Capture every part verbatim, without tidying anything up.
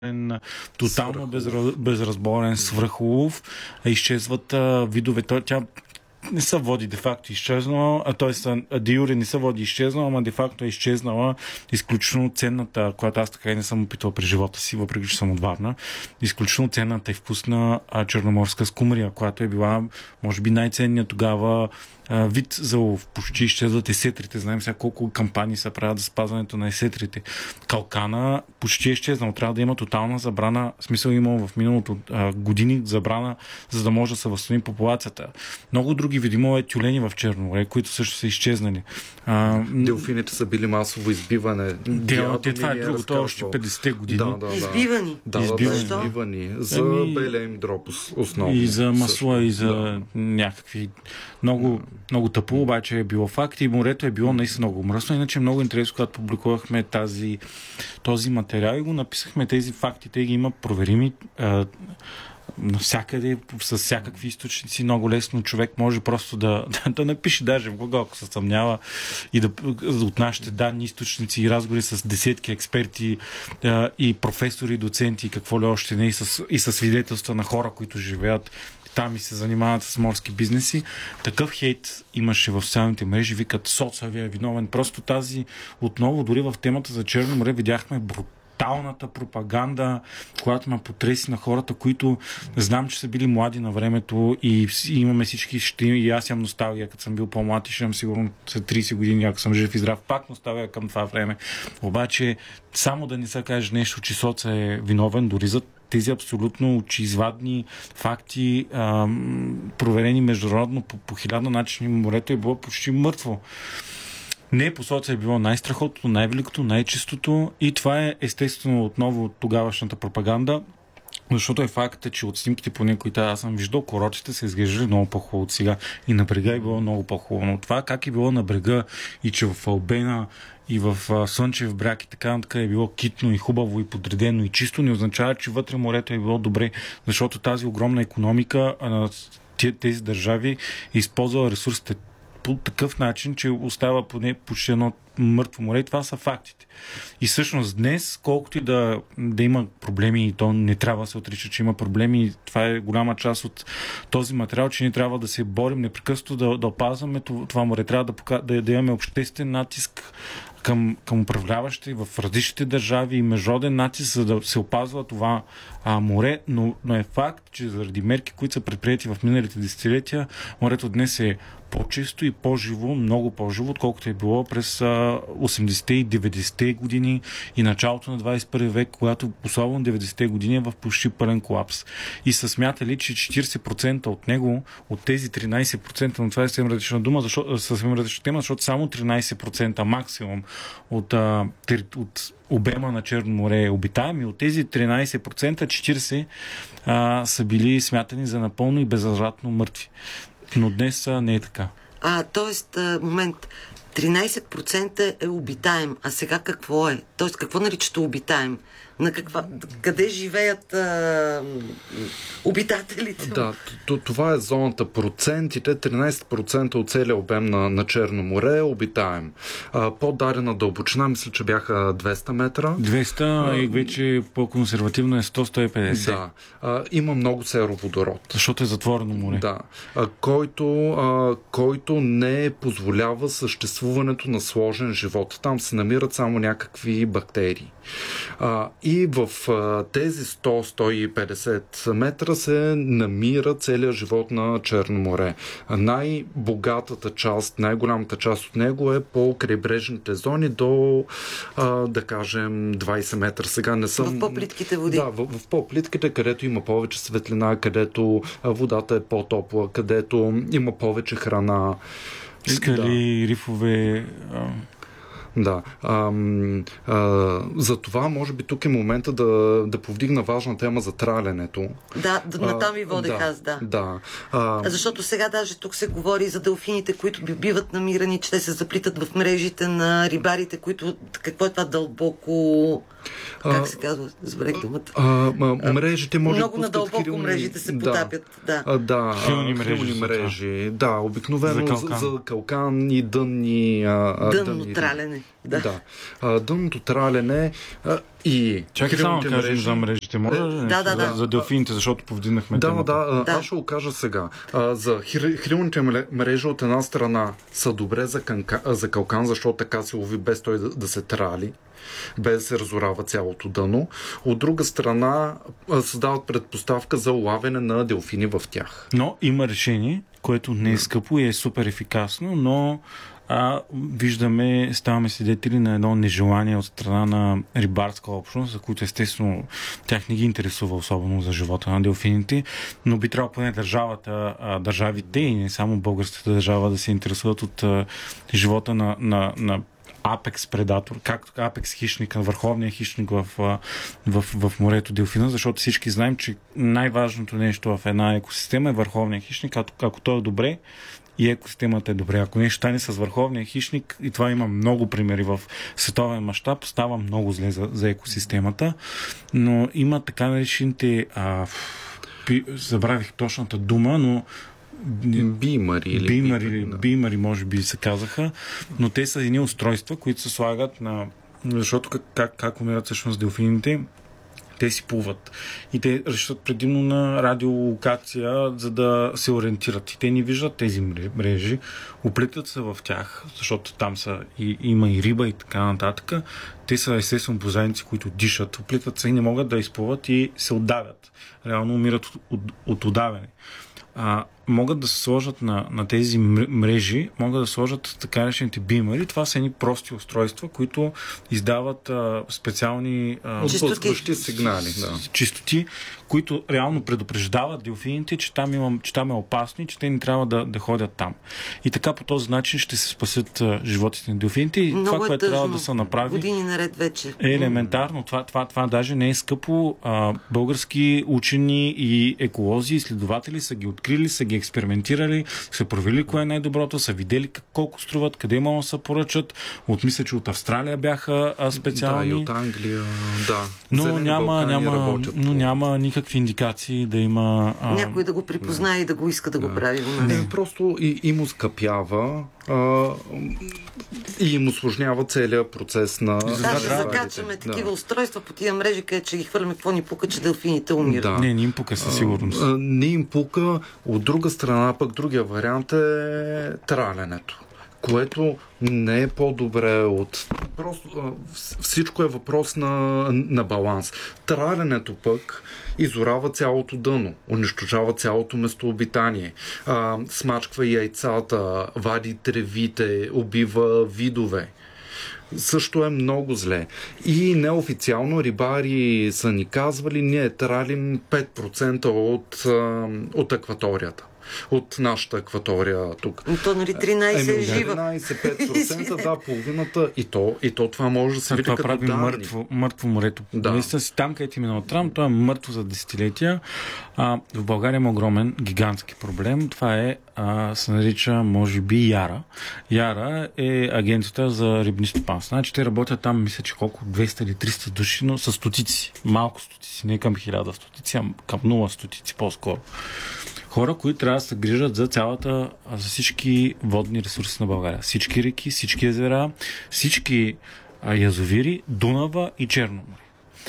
тотално безра... безразборен свръхулов. Изчезват а, видове. Тя не са води де-факто изчезнала, а т.е. де юре не са води изчезнала, ама де-факто е изчезнала изключително ценната, която аз така и не съм опитал при живота си, въпреки че съм от Варна, изключително ценната и вкусна а, черноморска скумрия, която е била, може би, най-ценният тогава а, вид за лов. Почти изчезват есетрите. Знаем сега колко кампании се правят за спазването на есетрите. Калкана почти е изчезнал. Трябва да има тотална забрана, в смисъл има в миналото а, години забрана, за да може да се възстанови популацията. Много други видимо тюлени в Черно море, които също са изчезнали. А, Делфините са били масово избиване. Те, те, това е другото, още петдесетте години. Да, да, да. Избивани. Да, избивани. да, избивани. За Ами, белия им дроб основно. И за масла, също. и за да. някакви много, много тъпо, обаче е било факт и морето е било наистина много мръсно. Иначе много интересно, когато публикувахме тази, този материал и го написахме тези факти, те ги има проверими а, навсякъде, с всякакви източници, много лесно човек може просто да, да, да напише даже в Google, ако се съмнява, и да от нашите данни, източници и разговори с десетки експерти а, и професори, доценти и какво ли още не, и с, и с свидетелства на хора, които живеят там и се занимават с морски бизнеси. Такъв хейт имаше в социалните мрежи, викат соцавия е виновен. Просто тази, отново, дори в темата за Черно море видяхме бруталната пропаганда, която ме потреси на хората, които знам, че са били млади на времето и, и имаме всички, ще, и аз имам носталгия, като съм бил по-млад и ще имам сигурно след трийсет години, ако съм жив и здрав, пак носталгия към това време. Обаче, само да не се каже нещо, че соца е виновен, дори за тези абсолютно очеизвадни факти, ам, проверени международно по, по хиляда начини, морето е било почти мъртво. Не, по соца е било най-страхотното, най-великото, най-чистото и това е естествено отново от тогавашната пропаганда, защото е факта, че от снимките, поне които аз съм виждал, курортите са изглеждали много по-хубаво от сега и на брега е било много по-хубаво. Но това как е било на брега и че в Албена и в а, Слънчев бряг и така нататък е било китно и хубаво и подредено и чисто, не означава, че вътре морето е било добре, защото тази огромна икономика на тези държави е използвала ресурсите по такъв начин, че остава поне почти едно мъртво море и това са фактите. И всъщност днес, колкото и да, да има проблеми и то не трябва да се отрича, че има проблеми, това е голяма част от този материал, че ние трябва да се борим непрекъснато да, да опазваме това море. Трябва да, да, да имаме обществен натиск към, към управляващи в различните държави и международен натиск, за да се опазва това а, море, но, но е факт, че заради мерки, които са предприети в миналите десетилетия, морето днес е по-чисто и по-живо, много по-живо, отколкото е било през осемдесетте и деветдесетте години и началото на двадесет и първи век, когато особено деветдесетте години е в почти пълен колапс. И са смятали, че четиридесет процента от него, от тези тринадесет процента, но това е съвсем различна дума, защото, съвсем различна тема, защото само тринадесет процента максимум от, от обема на Черно море е обитаем и от тези тринадесет процента четиридесет процента а, са били смятани за напълно и безвъзвратно мъртви. Но днес а, не е така. А, т.е. момент, тринадесет процента е обитаем, а сега какво е? Т.е. какво наричате обитаем? На каква, къде живеят а, обитателите? Да, това е зоната. Процентите, тринадесет процента от целия обем на, на Черно море е обитаем. А, по-дарена дълбочина, мисля, че бяха двеста метра. двеста а, и вече по-консервативно е сто до сто и петдесет. Да. А, има много сероводород. Защото е затворено море. Да. А, който, а, който не позволява съществуването на сложен живот. Там се намират само някакви бактерии. А, и в а, тези сто до сто и петдесет метра се намира целият живот на Черно море. Най-богатата част, най-голямата част от него е по крайбрежните зони до, а, да кажем, двадесет метра. Сега не съм... В по-плитките води. Да, в, в по-плитките, където има повече светлина, където водата е по-топла, където има повече храна. Скали, да. Рифове... Да. А, а, за това, може би, тук е момента да, да повдигна важна тема за траленето. Да, натам ви водех да, аз, да. да. А, Защото сега даже тук се говори за делфините, които биват намирани, че те се заплитат в мрежите на рибарите, които... Какво е това дълбоко... Как се казва? Забравих думата. А, а, мрежите може много да надълбоко хилни... мрежите се потапят. Да, да. да хилни мрежи. Хилни мрежи. Да, обикновено за калкан, за, за калкан и дънни... А, дънно дънни, тралене. тралене. Да. да. А, дънното тралене а, и... Чакай само да кажем за мрежите. Може да, да, да, за, да. за делфините, защото повдигнахме Да, темата. да, Да. аз ще го кажа сега. А, за хрилните мрежи от една страна са добре за, канка, за калкан, защото така се лови без той да, да се трали, без да се разорава цялото дъно. От друга страна създават предпоставка за улавяне на делфини в тях. Но има решение, което не е скъпо и е супер ефикасно, но а, виждаме, ставаме свидетели на едно нежелание от страна на рибарска общност, за които естествено тях не ги интересува особено за живота на делфините, но би трябвало поне държавата, а, държавите и не само българската държава да се интересуват от а, живота на, на, на апекс предатор, както апекс хищник, върховният хищник в, в, в морето делфина, защото всички знаем, че най-важното нещо в една екосистема е върховният хищник, ако, ако той е добре и екосистемата е добре. Ако нещо стане с върховния хищник, и това има много примери в световен мащаб, става много зле за, за екосистемата, но има така наречените а, пи, забравих точната дума, но Бимари или бимари, бимари, да. бимари, може би се казаха, но те са едни устройства, които се слагат на... Защото как, как, как умират всъщност делфините, те си плуват. И те разчитат предимно на радиолокация, за да се ориентират. И те не виждат тези мрежи, оплитат се в тях, защото там са и, има и риба и така нататък. Те са естествено бозайници, които дишат, оплитат се и не могат да изплуват и се отдавят. Реално умират от, от, от удавяне. А, могат да се сложат на, на тези мрежи, могат да сложат така решените бимари. Това са едни прости устройства, които издават а, специални а, отблъскващи сигнали. Да. чистоти, които реално предупреждават делфините, че там, имам, че там е опасно и че те не трябва да, да ходят там. И така по този начин ще се спасят а, животите на делфините. И много това, е което тъжно. трябва да се направи, Години наред вече. е елементарно. Това, това, това даже не е скъпо. А, български учени и еколози, изследователи са ги открили, са ги експериментирали, са провели кое е най-доброто, са видели колко струват, къде могат да се поръчат. От мисля, че от Австралия бяха а, специални. Да, и от Англия, да. Но Зелени няма, няма, но няма никакви индикации да има... А... Някой да го припознае и да го иска да, да. го прави. Не, просто и, и му скъпява а, и им усложнява целият процес на... Да, да закачаме такива да. устройства по тия мрежи, където ще ги хвърляме, какво ни пука, че делфините умират. Да. Не, не им пука със сигурност. А, не им пука. От друга страна, пък другия вариант е траленето, което не е по-добре от... Просто всичко е въпрос на, на баланс. Траленето пък изорава цялото дъно, унищожава цялото местообитание, а, смачква яйцата, вади тревите, убива видове. Също е много зле. И неофициално рибари са ни казвали, ние тралим пет процента от, от акваторията. От нашата акватория тук. Но то, нали, тринайсет е жива. тринайсет-пет процента, да, половината. И то, и то това може да се види като прави данни. Мъртво, мъртво морето. Да. Наистина си там, където е минал Трам, то е мъртво за десетилетия. А, в България има огромен, гигантски проблем. Това е, а, се нарича, може би, Яра. Яра е агенцията за рибни стопанства. Значи те работят там, мисля, че колко, двеста или триста души, но с стотици. Малко стотици, не към хиляда стотици, а към нула стотици по-скоро. Хора, които трябва да се грижат за цялата, за всички водни ресурси на България. Всички реки, всички езера, всички а, язовири, Дунава и Черно море.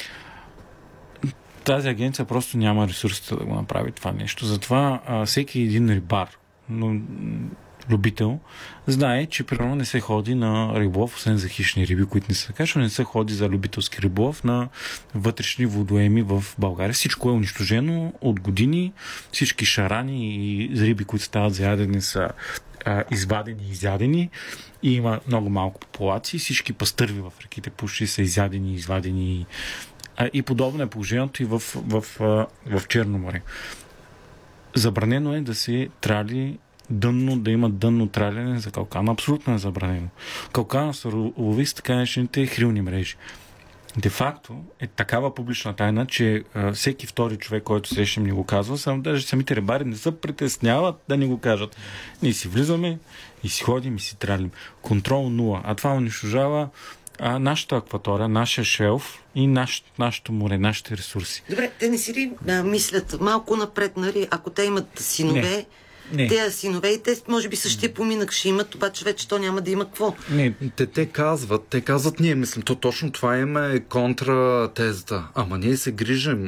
Тази агенция просто няма ресурсите да го направи това нещо. Затова а, всеки един рибар, но, любител, знае, че примерно не се ходи на риболов, освен за хищни риби, които не са така, защото не се ходи за любителски риболов на вътрешни водоеми в България. Всичко е унищожено от години. Всички шарани и риби, които стават за ядене, са а, извадени и изядени. И има много малко популации. Всички пастърви в реките почти са изядени и извадени. А, и подобно е положението и в, в, в, в Черно море. Забранено е да се трали дънно, да има дънно тралене за калкан. Абсолютно е забранено. Калкана се лови с така наречените хрилни мрежи. Де факто е такава публична тайна, че а, всеки втори човек, който срещам, ни го казва, само даже самите рибари не се притесняват да ни го кажат. Ние си влизаме и си ходим и си тралим. Контрол нула. А това унищожава а, нашата акватория, нашия шелф и наш, нашето море, нашите ресурси. Добре, те не си ли а, мислят малко напред, нали? Ако те имат синове, Те синове и те може би същия поминък ще имат, обаче вече то няма да има какво. Не, те, те казват, те казват, ние мислим, то точно това им е контра тезата. Ама ние се грижим